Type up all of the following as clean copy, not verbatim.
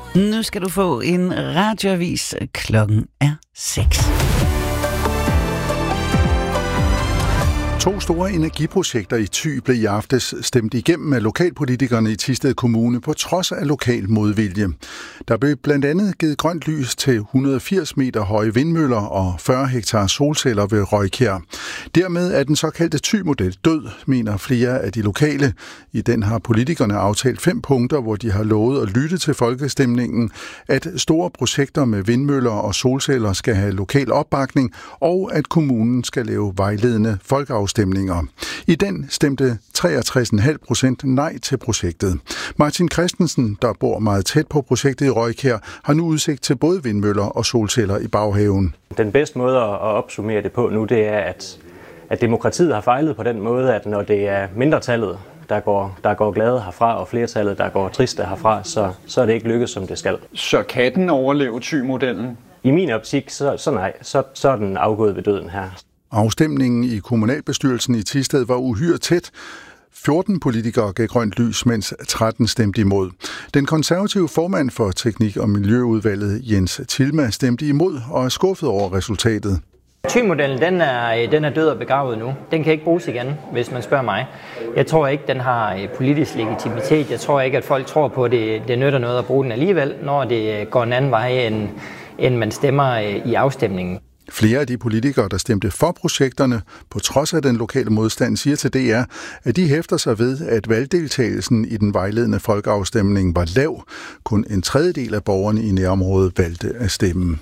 Nu skal du få en radioavis. Klokken er 6. 2 store energiprojekter i Thy blev i aftes stemt igennem af lokalpolitikerne i Thisted Kommune på trods af lokal modvilje. Der blev blandt andet givet grønt lys til 180 meter høje vindmøller og 40 hektar solceller ved Røjkjær. Dermed er den såkaldte Thy-model død, mener flere af de lokale. I den har politikerne aftalt 5 punkter, hvor de har lovet at lytte til folkestemningen, at store projekter med vindmøller og solceller skal have lokal opbakning, og at kommunen skal lave vejledende folkeafstemninger. I den stemte 63,5% nej til projektet. Martin Christensen, der bor meget tæt på projektet i Røjkjær, har nu udsigt til både vindmøller og solceller i baghaven. Den bedste måde at opsummere det på nu, det er, at demokratiet har fejlet på den måde, at når det er mindretallet, der går glade herfra, og flertallet, der går triste herfra, så er det ikke lykkedes, som det skal. Så kan den overleve Thy-modellen? I min optik, så nej. Så er den afgået ved døden her. Afstemningen i kommunalbestyrelsen i Thisted var uhyre tæt. 14 politikere gav grønt lys, mens 13 stemte imod. Den konservative formand for Teknik- og Miljøudvalget, Jens Tilma, stemte imod og er skuffet over resultatet. Thy-modellen, den er død og begravet nu. Den kan ikke bruges igen, hvis man spørger mig. Jeg tror ikke, den har politisk legitimitet. Jeg tror ikke, at folk tror på, at det nytter noget at bruge den alligevel, når det går en anden vej, end man stemmer i afstemningen. Flere af de politikere, der stemte for projekterne, på trods af den lokale modstand, siger til DR, at de hæfter sig ved, at valgdeltagelsen i den vejledende folkeafstemning var lav. Kun en tredjedel af borgerne i nærområdet valgte at stemme.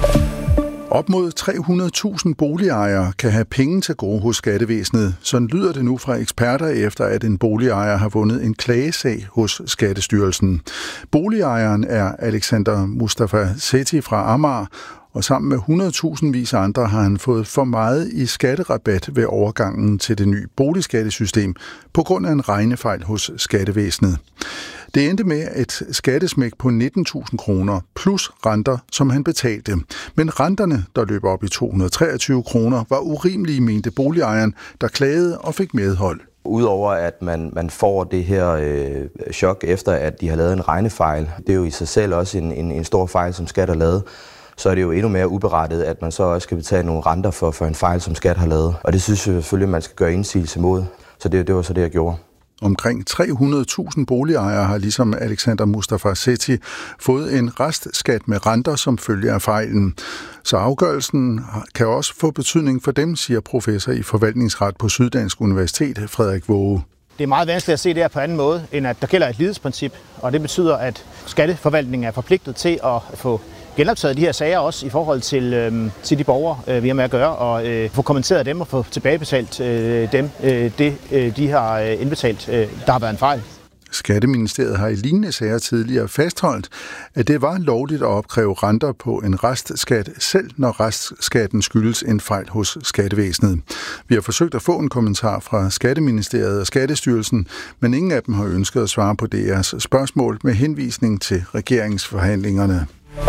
Op mod 300.000 boligejere kan have penge til gode hos skattevæsenet. Sådan lyder det nu fra eksperter efter, at en boligejer har vundet en klagesag hos Skattestyrelsen. Boligejeren er Alexander Mustafa Sethi fra Amager, og sammen med 100.000 vis andre har han fået for meget i skatterabat ved overgangen til det nye boligskattesystem på grund af en regnefejl hos skattevæsenet. Det endte med et skattesmæk på 19.000 kroner plus renter, som han betalte. Men renterne, der løber op i 223 kroner, var urimelige, mente boligejeren, der klagede og fik medhold. Udover at man får det her chok efter, at de har lavet en regnefejl, det er jo i sig selv også en stor fejl, som Skat har lavet, så er det jo endnu mere uberettiget, at man så også skal betale nogle renter for en fejl, som Skat har lavet. Og det synes jeg selvfølgelig, man skal gøre indsigelse mod. Så det var så det, jeg gjorde. Omkring 300.000 boligejere har ligesom Alexander Mustafa Sethi fået en restskat med renter som følge af fejlen. Så afgørelsen kan også få betydning for dem, siger professor i forvaltningsret på Syddansk Universitet, Frederik Våge. Det er meget vanskeligt at se det her på anden måde, end at der gælder et lighedsprincip, og det betyder, at skatteforvaltningen er forpligtet til at få genoptaget de her sager også i forhold til de borgere, vi har med at gøre, og få kommenteret dem og få tilbagebetalt dem de har indbetalt, der har været en fejl. Skatteministeriet har i lignende sager tidligere fastholdt, at det var lovligt at opkræve renter på en restskat, selv når restskatten skyldes en fejl hos skattevæsenet. Vi har forsøgt at få en kommentar fra Skatteministeriet og Skattestyrelsen, men ingen af dem har ønsket at svare på deres spørgsmål med henvisning til regeringsforhandlingerne.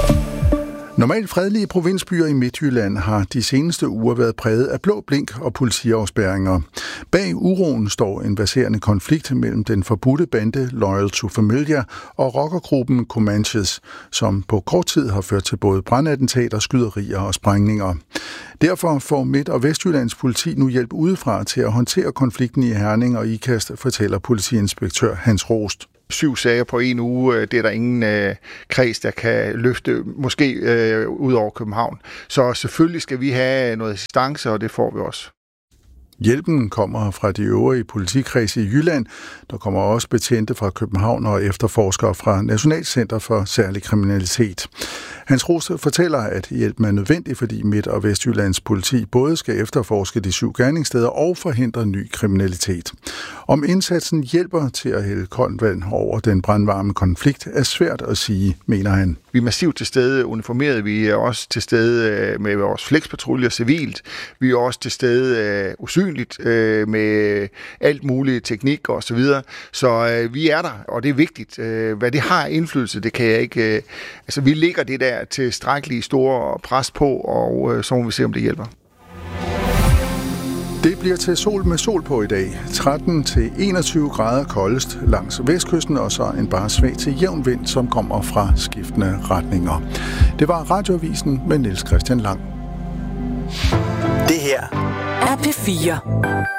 Normalt fredelige provinsbyer i Midtjylland har de seneste uger været præget af blå blink og politiafspærringer. Bag uroen står en verserende konflikt mellem den forbudte bande Loyal to Familia og rockergruppen Comanches, som på kort tid har ført til både brandattentater, skyderier og sprængninger. Derfor får Midt- og Vestjyllands politi nu hjælp udefra til at håndtere konflikten i Herning og Ikast, fortæller politiinspektør Hans Rost. 7 sager på en uge, det er der ingen kreds, der kan løfte, måske ud over København. Så selvfølgelig skal vi have noget assistance, og det får vi også. Hjælpen kommer fra de øvrige politikredse i Jylland. Der kommer også betjente fra København og efterforskere fra Nationalcenter for Særlig Kriminalitet. Hans Rose fortæller, at hjælpen er nødvendig, fordi Midt- og Vestjyllands politi både skal efterforske de 7 gerningssteder og forhindre ny kriminalitet. Om indsatsen hjælper til at hælde koldt vand over den brandvarme konflikt, er svært at sige, mener han. Vi er massivt til stede uniformeret. Vi er også til stede med vores flexpatruljer civilt. Vi er også til stede usynligt med alt muligt teknik og så videre. Så vi er der, og det er vigtigt. Hvad det har indflydelse, det kan jeg ikke. Altså, vi lægger det der tilstrækkeligt store pres på, og så må vi se, om det hjælper. Det bliver til sol med sol på i dag. 13-21 grader koldest langs vestkysten, og så en bare svag til jævn vind, som kommer fra skiftende retninger. Det var Radioavisen med Niels Christian Lang. Det her er P4.